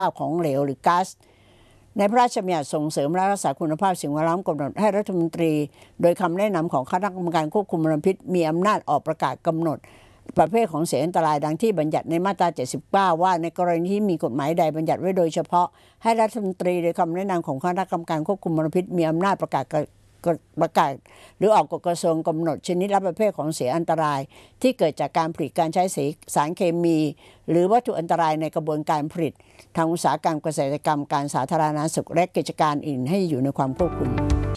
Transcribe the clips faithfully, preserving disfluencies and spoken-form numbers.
าพของเหลวหรือก๊าซในพระราชบัญญัติส่งเสริมและรักษาคุณภาพสิ่งแวดล้อมกำหนดให้รัฐมนตรีโดยคำแนะนำของคณะกรรมการควบคุมมลพิษมีอำนาจออกประกาศกำหนดประเภทของเสียอันตรายดังที่บัญญัติในมาตราเจ็ดสิบเก้าว่าในกรณีที่มีกฎหมายใดบัญญัติไว้โดยเฉพาะให้รัฐมนตรีโดยคำแนะนำของคณะกรรมการควบคุมมลพิษมีอำนาจประกาศประกาศหรือออกกฎกระทรวงกำหนดชนิดและประเภทของเสียอันตรายที่เกิดจากการผลิตการใช้สารเคมีหรือวัตถุอันตรายในกระบวนการผลิตทางอุตสาหกรรมเกษตรกรรมการสาธารณสุขและกิจการอื่นให้อยู่ในความควบคุม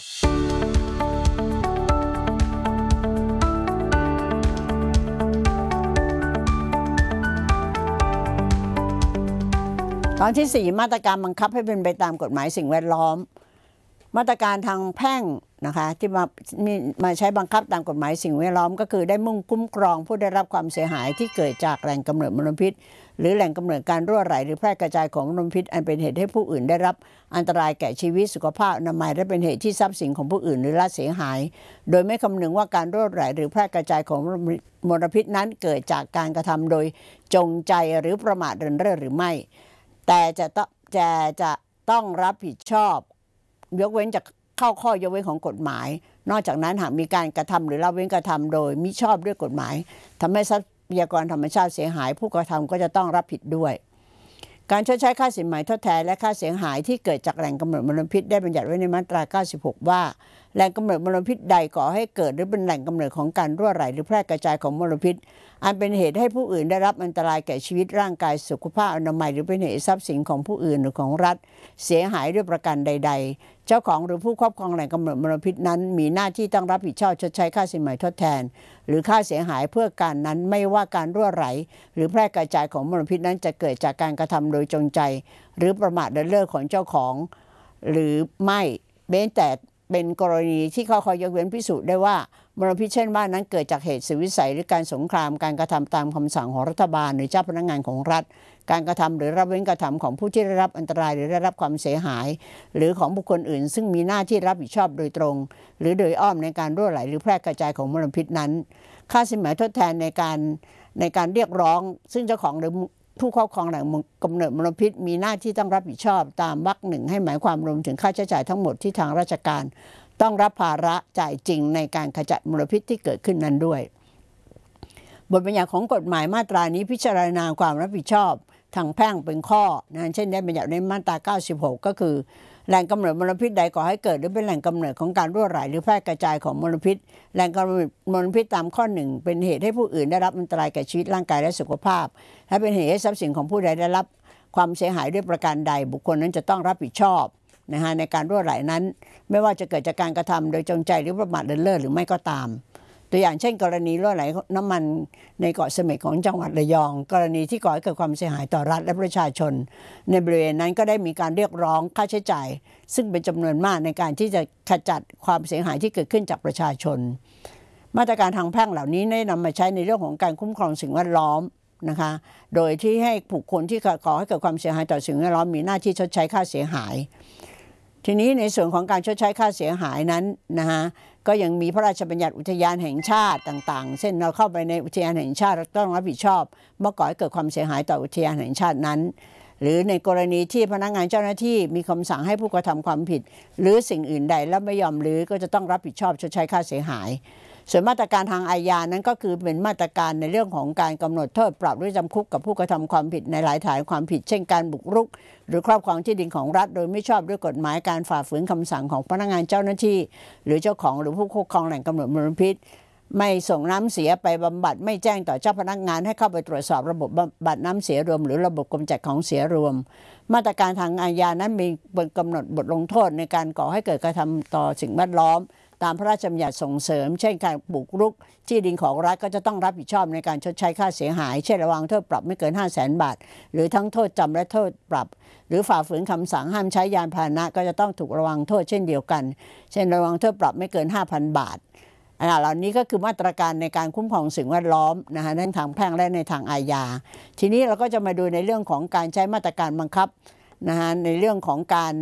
ตอนที่สี่มาตรการบังคับให้เป็นไปตามกฎหมายสิ่งแวดล้อมมาตรการทางแพ่งนะคะที่มามาใช้บังคับตามกฎหมายสิ่งแวดล้อมก็คือได้มุ่งคุ้มครองผู้ได้รับความเสียหายที่เกิดจากแหล่งกำเนิดมลพิษหรือแหล่งกำเนิดการรั่วไหลหรือแพร่กระจายของมลพิษอันเป็นเหตุให้ผู้อื่นได้รับอันตรายแก่ชีวิตสุขภาพอนามัยและเป็นเหตุที่ทรัพย์สินของผู้อื่นหรือละเสียหายโดยไม่คำนึงว่าการรั่วไหลหรือแพร่กระจายของมลพิษนั้นเกิดจากการกระทำโดยจงใจหรือประมาทเลินเล่อหรือไม่แต่จะต้องจะจะต้องรับผิดชอบยกเว้นจากเข้าข้อยกเว้นของกฎหมายนอกจากนั้นหากมีการกระทำหรือละเว้นกระทำโดยมิชอบด้วยกฎหมายทำให้ทรัพยากรธรรมชาติเสียหายผู้กระทำก็จะต้องรับผิดด้วยการชดใช้ค่าสินไหมทดแทนและค่าเสียหายที่เกิดจากแหล่งกำเนิดมลพิษได้บัญญัติไว้ในมาตราเก้าสิบหกว่าแหล่งกำเนิดมลพิษใดก่อให้เกิดหรือเป็นแหล่งกำเนิดของการรั่วไหลหรือแพร่กระจายของมลพิษอันเป็นเหตุให้ผู้อื่นได้รับอันตรายแก่ชีวิตร่างกายสุขภาพอนามัยหรือเป็นเหตุทรัพย์สินของผู้อื่นหรือของรัฐเสียหายด้วยประการใดๆเจ้าของหรือผู้ครอบครองแหล่งกำเนิดมลพิษนั้นมีหน้าที่ต้องรับผิดชอบชดใช้ค่าสินไหมทดแทนหรือค่าเสียหายเพื่อการนั้นไม่ว่าการรั่วไหลหรือแพร่กระจายของมลพิษนั้นจะเกิดจากการกระทำโดยจงใจหรือประมาทเลินเล่อของเจ้าของหรือไม่เว้นแต่เป็นกรณีที่เขาคอยยกเว้นพิสูจน์ได้ว่ามลพิษเช่นว่านั้นเกิดจากเหตุสุดวิสัยหรือการสงครามการกระทำตามคำสั่งของรัฐบาลหรือเจ้าพนักงานของรัฐการกระทำหรือละเว้นกระทำของผู้ที่ได้รับอันตรายหรือได้รับความเสียหายหรือของบุคคลอื่นซึ่งมีหน้าที่รับผิดชอบโดยตรงหรือโดยอ้อมในการรั่วไหลหรือแพร่กระจายของมลพิษนั้นค่าสินไหมทดแทนในการในการเรียกร้องซึ่งเจ้าของหรือผู้ครอบครองแหล่งกำเนิดมลพิษมีหน้าที่ต้องรับผิดชอบตามวรรคหนึ่งให้หมายความรวมถึงค่าใช้จ่ายทั้งหมดที่ทางราชการต้องรับภาระจ่ายจริงในการขจัดมลพิษที่เกิดขึ้นนั้นด้วยบทบัญญัติของกฎหมายมาตรานี้พิจารณาความรับผิดชอบทางแพ่งเป็นข้อนะเช่นได้บัญญัติในมาตราเก้าสิบหกก็คือแหล่งกำเนิดมลพิษใดก่อให้เกิดหรือเป็นแหล่งกำเนิดของการรั่วไหลหรือแพร่กระจายของมลพิษแหล่งกำเนิดมลพิษตามข้อหนึ่งเป็นเหตุให้ผู้อื่นได้รับอันตรายแก่ชีวิตร่างกายและสุขภาพและเป็นเหตุให้ทรัพย์สินของผู้ใดได้รับความเสียหายด้วยประการใดบุคคลนั้นจะต้องรับผิดชอบนะฮะในการรั่วไหลนั้นไม่ว่าจะเกิดจากการกระทำโดยจงใจหรือประมาทเลินเล่อหรือไม่ก็ตามตัวอย่างเช่นกรณีรั่วไหลน้ำมันในเกาะเสม็ดของจังหวัดระยองกรณีที่ก่อให้เกิดความเสียหายต่อรัฐและประชาชนในบริเวณนั้นก็ได้มีการเรียกร้องค่าใช้จ่ายซึ่งเป็นจำนวนมากในการที่จะขจัดความเสียหายที่เกิดขึ้นจากประชาชนมาตรการทางแพ่งเหล่านี้ได้นำมาใช้ในเรื่องของการคุ้มครองสิ่งแวดล้อมนะคะโดยที่ให้บุคคลที่ก่อให้เกิดความเสียหายต่อสิ่งแวดล้อมมีหน้าที่ชดใช้ค่าเสียหายทีนี้ในส่วนของการชดใช้ค่าเสียหายนั้นนะฮะก็ยังมีพระราชบัญญัติอุทยานแห่งชาติต่างๆเช่นเราเข้าไปในอุทยานแห่งชาติเราต้องรับผิดชอบเมื่อก่อให้เกิดความเสียหายต่ออุทยานแห่งชาตินั้นหรือในกรณีที่พนักงานเจ้าหน้าที่มีคำสั่งให้ผู้กระทำความผิดหรือสิ่งอื่นใดแล้วไม่ยอมรื้อก็จะต้องรับผิดชอบชดใช้ค่าเสียหายส่วนมาตรการทางอาญานั้นก็คือเป็นมาตรการในเรื่องของการกำหนดโทษปรับหรือจำคุกกับผู้กระทำความผิดในหลายฐานความผิดเช่นการบุกรุกหรือครอบครองที่ดินของรัฐโดยไม่ชอบด้วยกฎหมายการฝ่าฝืนคำสั่งของพนักงานเจ้าหน้าที่หรือเจ้าของหรือผู้ครอบครองแหล่งกำเนิดมลพิษไม่ส่งน้ำเสียไปบำบัดไม่แจ้งต่อเจ้าพนักงานให้เข้าไปตรวจสอบระบบบำบัดน้ำเสียรวมหรือระบบกำจัดของเสียรวมมาตรการทางอาญานั้นมีกำหนดบทลงโทษในการก่อให้เกิดกระทำต่อสิ่งแวดล้อมตามพระราชบัญญัติส่งเสริมเช่นการบุกรุกที่ดินของรัฐก็จะต้องรับผิดชอบในการชดใช้ค่าเสียหายเช่นระวางโทษปรับไม่เกิน ห้าแสน บาทหรือทั้งโทษจำและโทษปรับหรือฝ่าฝืนคำสั่งห้ามใช้ยานพาหนะก็จะต้องถูกระวังโทษเช่นเดียวกันเช่นระวังโทษปรับไม่เกิน ห้าพัน บาทอันเหล่านี้ก็คือมาตรการในการคุ้มครองสิ่งแวดล้อมนะคะในทางแพ่งและในทางอาญาทีนี้เราก็จะมาดูในเรื่องของการใช้มาตรการบังคับนะคะในเรื่องของการ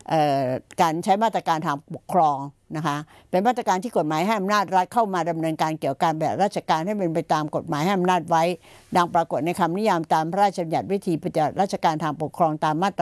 การใช้มาตรการทางปกครองนะคะเป็นมาตรการที่กฎหมายให้อำนาจรัฐเข้ามาดำเนินการเกี่ยวกับการแบบราชการให้เป็นไปตามกฎหมายให้อำนาจไว้ดังปรากฏในคำนิยามตามพระราชบัญญัติวิธีปฏิบัติราชการทางปกครองตามมาตรา